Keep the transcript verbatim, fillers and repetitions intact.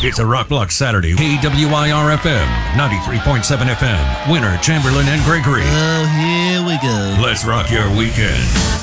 It's a Rock Block Saturday. K W I R F M, ninety-three point seven F M. Winner, Chamberlain, and Gregory. Oh, here we go. Let's rock your weekend.